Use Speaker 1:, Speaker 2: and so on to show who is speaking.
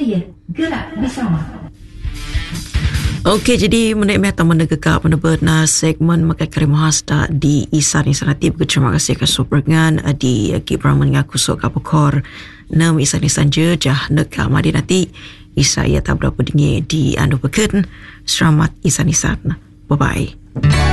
Speaker 1: Media Gerak Bersama.
Speaker 2: Okey, jadi menaik atau menegakkan meneberna segmen makai karim hasta di Isan Isanati. Terima kasih ke Supergan di Gibran mengaku sok kapokor nam Isan Isan je jah nekak madi nanti Isa ia tak berapa dingin di anu beken. Selamat Isan Isan. Bye bye.